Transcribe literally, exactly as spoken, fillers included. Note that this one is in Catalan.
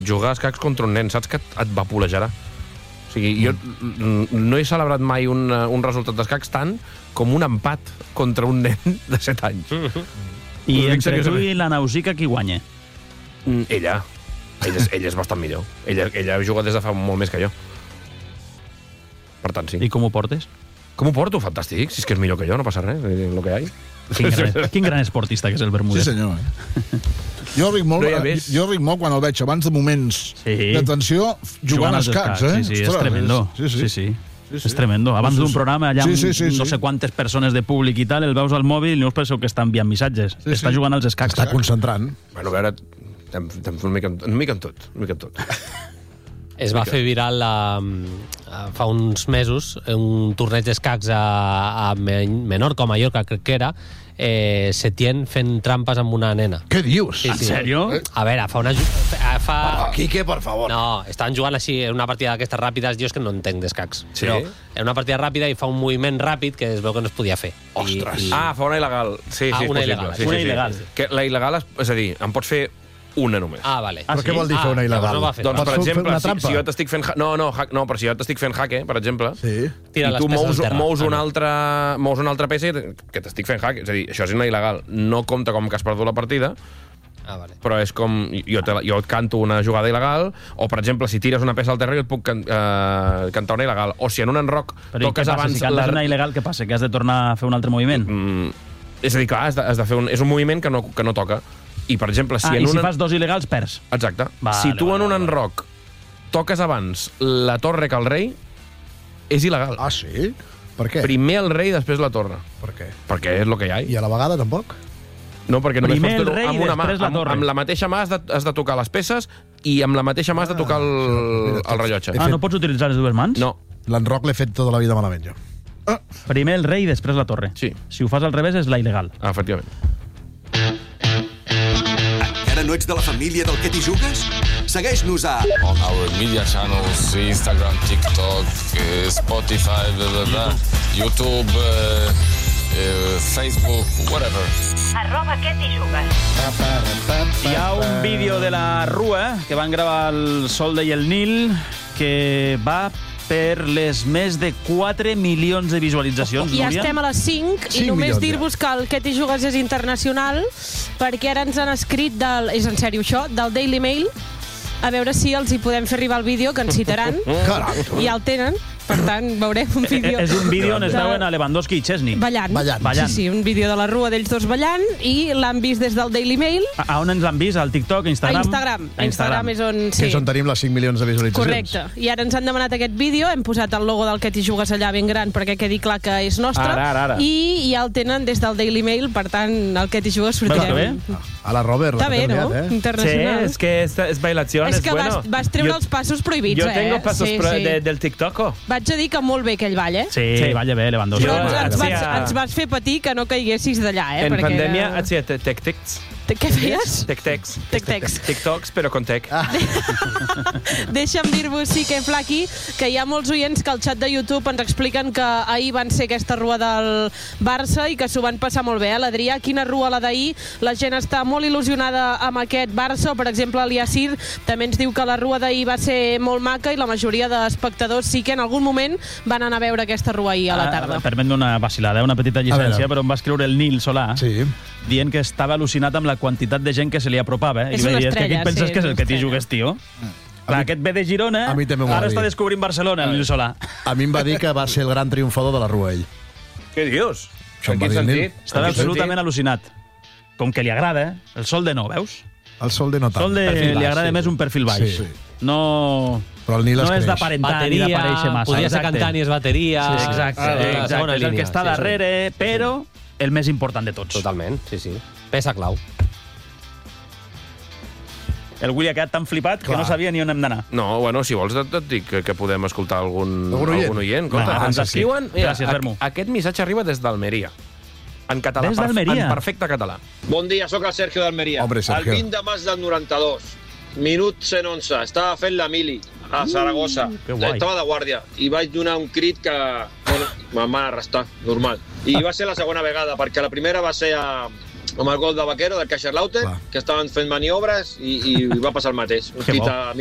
jugar a escacs contra un nen, saps que et, et vapulejarà. O sigui, jo no he celebrat mai un, un resultat d'escacs tant com un empat contra un nen de set anys. I entre tu i la Nausica, qui guanya? Ella. Ella és, ella és bastant millor. Ella, ella juga des de fa molt més que jo. Per tant, sí. I com ho portes? Com ho porto? Fantàstic. Si és que és millor que jo, no passa res. És el que hi ha. Quin gran, quin gran esportista que és el Bermúdez. Sí, senyor. Eh? Jo ric molt, no jo ric molt quan el veig abans de moments sí. de tensió jugant, jugant a escacs. Eh? Sí, sí, Ostres, és tremendo. Sí, sí. sí, sí. Sí, sí. És tremendo. Abans d'un programa, allà amb sí, sí, sí, no sé quantes persones de públic i tal, el veus al mòbil i no us penseu que està enviant missatges. Sí, està sí. jugant als escacs. Està concentrant. Bueno, a veure, una mica, una mica en tot. Una mica en tot. Es va fer viral la, fa uns mesos un torneig d'escacs a, a Menorca o Mallorca, crec que era, eh, Setién fent trampes amb una nena. Què dius? Sí, en sí. sèrio? A veure, fa una... Fa... Oh, Quique, per favor. No, estaven jugant així en una partida d'aquestes ràpides, jo és que no entenc d'escacs. Sí? Però en una partida ràpida i fa un moviment ràpid que es veu que no es podia fer. Ostres! I, i... Ah, fa una il·legal. Sí, ah, sí, una és il·legal. Sí, una sí, il·legal. Sí. Que la il·legal, és, és a dir, en pots fer una només. Ah, vale. Ah, però sí? Què vol dir fer una il·legal? No doncs, per exemple, si, si jo t'estic fent... No, no, ha, no, però si jo t'estic fent jaque, per exemple, sí. i tu mous, mous, una altra, mous una altra peça que t'estic fent jaque. És a dir, això és una il·legal. No compta com que has perdut la partida, ah, vale. però és com... Jo, te, jo et canto una jugada il·legal, o, per exemple, si tires una peça al terreny, et puc can, eh, cantar una il·legal. O si en un enroc però toques abans... Si cantes la... una il·legal, què passa? Que has de tornar a fer un altre moviment? Mm, és a dir, clar, has de, has de fer un, és un moviment que no, que no toca. I, per exemple, si ah, en i un... si fas dos il·legals, perds. Exacte. Vale, si tu vale, en un vale. enroc toques abans la torre que el rei, és il·legal. Ah, sí? Per què? Primer el rei, després la torre. Per què? Perquè és el que hi ha. I a la vegada tampoc? No, perquè només Primer pots el rei amb una mà. després la Amb, torre. amb la mateixa mà has de, has de tocar les peces i amb la mateixa mà has de tocar el, mira, el rellotge. Ah, no pots utilitzar les dues mans? No. L'enroc l'he fet tota la vida malament, jo. Ah. Primer el rei, després la torre. Sí. Si ho fas al revés, és la il·legal. Ah, efectivament. Encara no ets de la família del que t'hi jugues? Segueix-nos a... On our media channels, Instagram, TikTok, uh, Spotify, blah, blah, blah, YouTube, uh, uh, Facebook, whatever. Arroba que t'hi jugues. Hi ha un vídeo de la Rua que van gravar el Solde i el Nil que va per les més de quatre milions de visualitzacions, Ja Núria. estem a les cinc i cinc només milions, dir-vos que el Que t'hi jugues és internacional perquè ara ens han escrit, del, és en sèrio això, del Daily Mail, a veure si els hi podem fer arribar el vídeo que ens citaran. Caram. I ja el tenen, per tant, veurem un vídeo... És un vídeo on es de- veuen a Lewandowski i Chesney. Ballant. Ballant. Ballant. Sí, sí, un vídeo de la Rua d'ells dos ballant i l'han vist des del Daily Mail A, a on ens l'han vist? Al TikTok, a a Instagram? Instagram. A Instagram és on... Que és on tenim les cinc milions de visualitzacions. Correcte. I ara ens han demanat aquest vídeo, hem posat el logo del Que t'hi jugues allà ben gran perquè quedi clar que és nostre. Ara, ara, ara. I ja el tenen des del Daily Mail, per tant, el Que t'hi jugues Veus que sortirem. bé? A la Robert. Està la bé, que no? t'he enviat, eh? Internacional. Sí, es que es, es bailación, És es que bueno. vas, vas treure Yo- els passos prohibits, Yo eh? tengo pasos sí, pro- sí. de- del TikTok. Vaig a dir que molt bé aquell ball, eh? Sí, Sí. balla bé, Lewandowski. Però Jo ens, ens, vas, hacía- ens vas fer patir que no caiguessis d'allà, eh? En perquè pandemia era- hacía te- tec-tecs. Què feies? Tec-tecs. Tec-tecs. TikToks, pero con tec. Deixa'm dir-vos, sí que Flaqui, que hi ha molts oients que al xat de YouTube ens expliquen que ahir van ser aquesta rua del Barça i que s'ho van passar molt bé. Eh? L'Adrià, quina rua la d'ahir? La gent està molt il·lusionada amb aquest Barça. Per exemple, el Yassir també ens diu que la rua d'ahir va ser molt maca i la majoria d'espectadors sí que en algun moment van anar a veure aquesta rua ahir a la tarda. Ah, permet una vacilada, una petita llicència, però em va escriure el Nil Solà Sí. dient que estava al·lucinat amb la quantitat de gent que se li apropava. Eh? És I una vaig dir, és que estrella, aquí penses sí, que és el és que una t'hi estrella. jugues, tio. Clar, aquest ve de Girona, A mi també m'ho va ara dir. està descobrint Barcelona, el Nil Solà. A mi em va dir que va ser el gran triomfador de la Rua, ell. Què dius? Això em En va quin dir el Nil. sentit? Estava En quin absolutament sentit? al·lucinat. Com que li agrada, eh? El sol de no, veus? El sol de no tant. Sol de Perfil li baix, agrada sí, més sí. un perfil baix. Sí, sí. No, Però el Nil no es és creix. d'aparentar ni Bateria, d'aparèixer massa. podria ser Exacte. cantant i és bateria... Sí, exacte, Ah, la exacte. segona És el que línia, està sí, sí. darrere, però el més important de tots. Totalment, sí, sí. Peça clau. El Willy ha quedat tan flipat que Clar. no sabia ni on hem d'anar. No, bueno, si vols et, et dic que, que podem escoltar algun, Algun oient? algun oient. Compte, Va, ens sí. escriuen... Gràcies, a- Vermo. Aquest missatge arriba des d'Almeria. En català. Des d'Almeria? En perfecte català. Bon dia, sóc el Sergio d'Almeria. Hombre, Sergio. El vint de maig del noranta-dos, minut cent onze, estava fent la mili a Saragossa. que guai. Estava de guàrdia i vaig donar un crit que bueno, me'n van arrestar, normal. I va ser la segona vegada, perquè la primera va ser a, amb el gol de Vaquero, del Kaiserslautern, que estaven fent maniobres i, i va passar el mateix. Un Que tit bo. a